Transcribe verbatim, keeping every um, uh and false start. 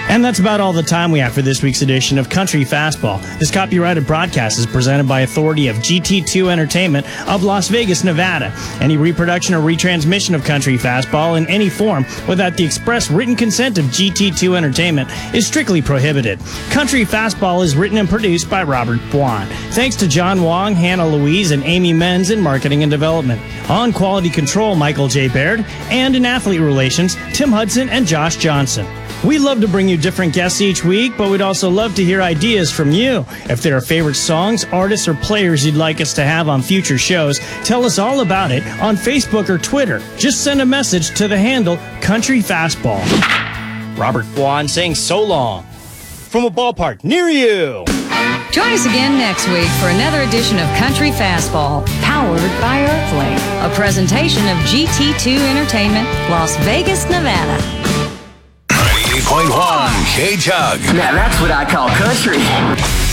And that's about all the time we have for this week's edition of Country Fastball. This copyrighted broadcast is presented by authority of G T two Entertainment of Las Vegas, Nevada. Any reproduction or retransmission of Country Fastball in any form without the express written consent of G T two Entertainment is strictly prohibited. Country Fastball is written and produced by Robert Buon. Thanks to John Wong, Hannah Louise, and Amy Menz in marketing and development. On quality control, Michael J. Baird, and in athlete relations, Tim Hudson and Josh Johnson. We love to bring you different guests each week, but we'd also love to hear ideas from you. If there are favorite songs, artists, or players you'd like us to have on future shows, tell us all about it on Facebook or Twitter. Just send a message to the handle Country Fastball. Robert Buon saying so long from a ballpark near you. Join us again next week for another edition of Country Fastball, powered by Earthlink, a presentation of G T two Entertainment, Las Vegas, Nevada. ninety-eight point one K-Jug. Now that's what I call country.